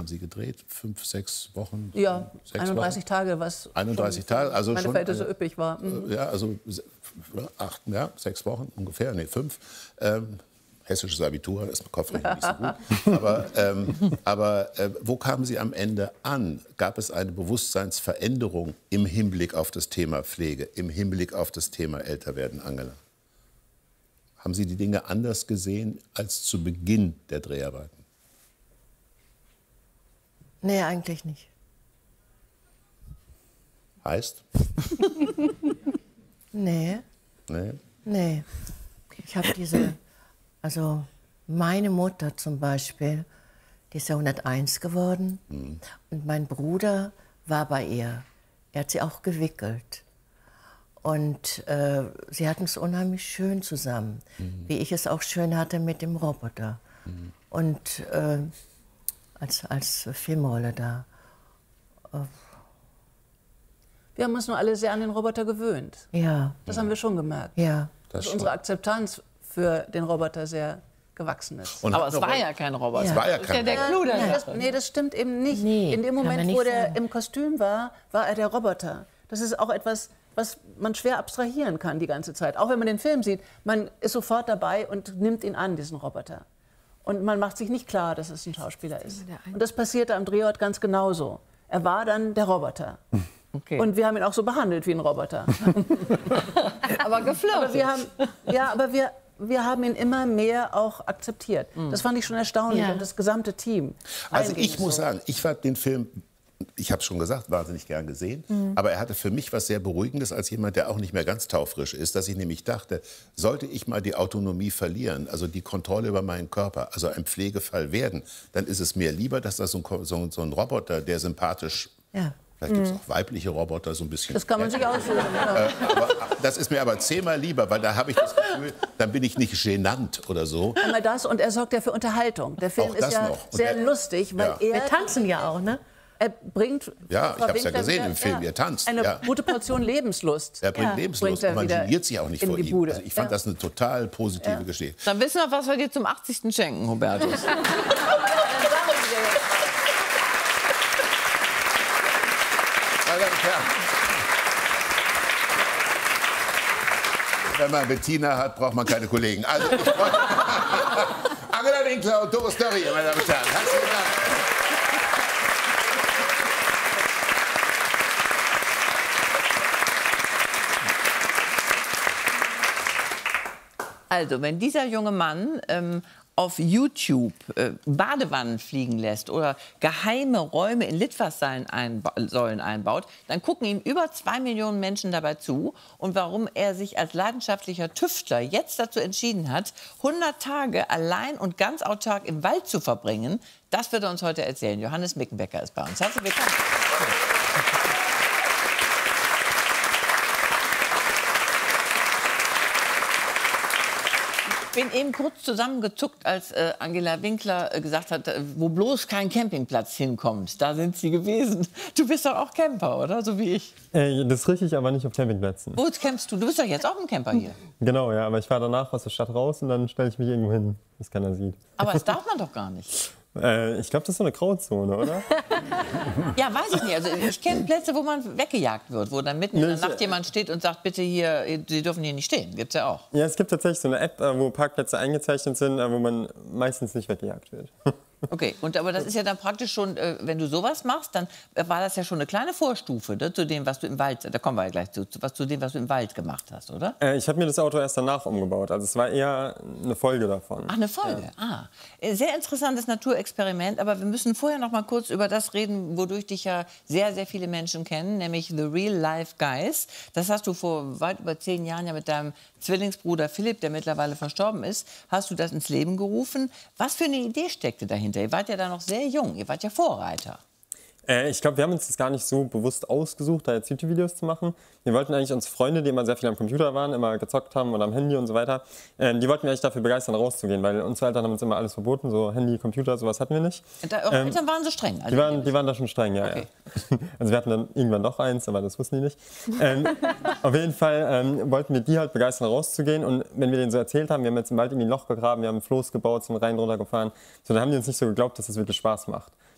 Sie gedreht? 5, 6 Wochen? Ja, 31 Tage, was 31 Tage, also meine schon Verhältnisse so üppig war. Ja, also 8, ja, 6 Wochen ungefähr, nee, 5. Hessisches Abitur, das ist Kopfrechnen nicht so gut. Aber wo kamen Sie am Ende an? Gab es eine Bewusstseinsveränderung im Hinblick auf das Thema Pflege, im Hinblick auf das Thema Älterwerden, Angela? Haben Sie die Dinge anders gesehen als zu Beginn der Dreharbeiten? Nee, eigentlich nicht. Heißt? Nee. Nee? Nee. Ich habe also meine Mutter zum Beispiel, die ist ja 101 geworden. Und mein Bruder war bei ihr. Er hat sie auch gewickelt. Und sie hatten es unheimlich schön zusammen. Wie ich es auch schön hatte mit dem Roboter. Und als Filmrolle da. Wir haben uns nur alle sehr an den Roboter gewöhnt. Ja. Das haben wir schon gemerkt. Ja. Dass unsere Akzeptanz für den Roboter sehr gewachsen ist. Aber es war ja kein Roboter. Es war ja kein der Clou Nee, das stimmt eben nicht. Nee, in dem kann man Moment, nicht wo der sagen. im Kostüm war, war er der Roboter. Das ist auch etwas, was man schwer abstrahieren kann die ganze Zeit. Auch wenn man den Film sieht, man ist sofort dabei und nimmt ihn an, diesen Roboter. Und man macht sich nicht klar, dass es ein Schauspieler ist. Und das passierte am Drehort ganz genauso. Er war dann der Roboter. Okay. Und wir haben ihn auch so behandelt wie ein Roboter. Aber geflirtet. Aber wir haben ihn immer mehr auch akzeptiert. Das fand ich schon erstaunlich. Ja. Und das gesamte Team. Also Einging ich muss so. sagen, ich fand den Film, ich habe es schon gesagt, wahnsinnig gern gesehen. Aber er hatte für mich was sehr Beruhigendes als jemand, der auch nicht mehr ganz taufrisch ist, dass ich nämlich dachte, sollte ich mal die Autonomie verlieren, also die Kontrolle über meinen Körper, also ein Pflegefall werden, dann ist es mir lieber, dass das so ein Roboter, der sympathisch... Ja. Vielleicht gibt es auch weibliche Roboter, so ein bisschen. Das kann man sich aussuchen. Aber das ist mir aber 10-mal lieber, weil da habe ich das Gefühl, dann bin ich nicht genannt oder so. Einmal das und er sorgt ja für Unterhaltung. Der Film Auch ist das ja noch. Und sehr er- lustig, weil Ja. Wir tanzen ja auch, ne? er bringt... Ja, ich habe es ja Winkler gesehen wieder- im Film, ihr tanzt. Eine Ja. gute Portion Lebenslust. Er bringt Lebenslust bringt er und man wieder geniert sich auch nicht in vor die ihm. Bude. Also ich fand Ja. das eine total positive Geschichte. Dann wissen wir, was wir dir zum 80. schenken, Hubertus. Meine Damen und Herren, wenn man Bettina hat, braucht man keine Kollegen. Also ich freue mich. Angela Winkler und Doris Dörrie, meine Damen und Herren. Herzlichen Dank. Also, wenn dieser junge Mann auf YouTube Badewannen fliegen lässt oder geheime Räume in Litfaßsäulen einbaut, dann gucken ihm über 2 Millionen Menschen dabei zu. Und warum er sich als leidenschaftlicher Tüftler jetzt dazu entschieden hat, 100 Tage allein und ganz autark im Wald zu verbringen, das wird er uns heute erzählen. Johannes Mickenbecker ist bei uns. Herzlich willkommen. Ich bin eben kurz zusammengezuckt, als Angela Winkler gesagt hat, wo bloß kein Campingplatz hinkommt. Da sind Sie gewesen. Du bist doch auch Camper, oder? So wie ich. Das ist richtig, aber nicht auf Campingplätzen. Wo campst du? Du bist doch jetzt auch ein Camper hier. Genau, ja, aber ich fahre danach aus der Stadt raus und dann stelle ich mich irgendwo hin, dass keiner sieht. Aber das darf man doch gar nicht. Ich glaube, das ist so eine Grauzone, oder? Ja, weiß ich nicht. Also ich kenne Plätze, wo man weggejagt wird, wo dann mitten in der Nacht jemand steht und sagt, bitte hier, Sie dürfen hier nicht stehen. Gibt's ja auch. Ja, es gibt tatsächlich so eine App, wo Parkplätze eingezeichnet sind, wo man meistens nicht weggejagt wird. Okay, aber das ist ja dann praktisch schon, wenn du sowas machst, dann war das ja schon eine kleine Vorstufe, ne, zu dem, was du im Wald, da kommen wir ja gleich zu dem, was du im Wald gemacht hast, oder? Ich habe mir das Auto erst danach umgebaut, also es war eher eine Folge davon. Ach, eine Folge. Ja. Sehr interessantes Naturexperiment, aber wir müssen vorher noch mal kurz über das reden, wodurch dich ja sehr, sehr viele Menschen kennen, nämlich The Real Life Guys. Das hast du vor weit über 10 Jahren ja mit deinem Zwillingsbruder Philipp, der mittlerweile verstorben ist, hast du das ins Leben gerufen. Was für eine Idee steckte dahinter? Ihr wart ja da noch sehr jung, ihr wart ja Vorreiter. Ich glaube, wir haben uns das gar nicht so bewusst ausgesucht, da jetzt YouTube-Videos zu machen. Wir wollten eigentlich uns Freunde, die immer sehr viel am Computer waren, immer gezockt haben oder am Handy und so weiter, die wollten wir eigentlich dafür begeistern, rauszugehen, weil unsere Eltern haben uns immer alles verboten, so Handy, Computer, sowas hatten wir nicht. Eure Eltern waren so streng? Also Die waren da schon streng, ja. Okay. Ja. Also wir hatten dann irgendwann doch eins, aber das wussten die nicht. Auf jeden Fall wollten wir die halt begeistern, rauszugehen. Und wenn wir denen so erzählt haben, wir haben jetzt im Wald irgendwie ein Loch gegraben, wir haben ein Floß gebaut, sind rein runtergefahren, so, dann haben die uns nicht so geglaubt, dass das wirklich Spaß macht.